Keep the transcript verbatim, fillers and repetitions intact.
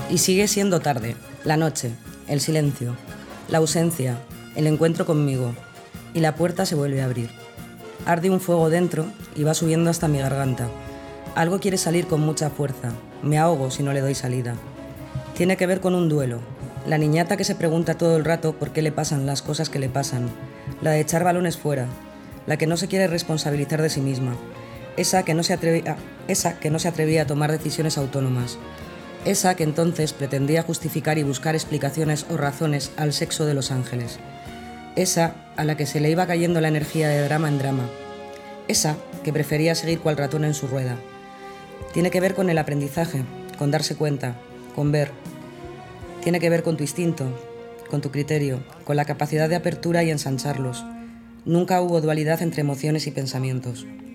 Y sigue siendo tarde, la noche, el silencio, la ausencia, el encuentro conmigo, y la puerta se vuelve a abrir. Arde un fuego dentro y va subiendo hasta mi garganta. Algo quiere salir con mucha fuerza, me ahogo si no le doy salida. Tiene que ver con un duelo, la niñata que se pregunta todo el rato por qué le pasan las cosas que le pasan, la de echar balones fuera, la que no se quiere responsabilizar de sí misma, esa que no se atrevía, esa que no se atrevía a tomar decisiones autónomas, esa que entonces pretendía justificar y buscar explicaciones o razones al sexo de los ángeles, esa a la que se le iba cayendo la energía de drama en drama, esa que prefería seguir cual ratón en su rueda. Tiene que ver con el aprendizaje, con darse cuenta, con ver. Tiene que ver con tu instinto, con tu criterio, con la capacidad de apertura y ensancharlos. Nunca hubo dualidad entre emociones y pensamientos.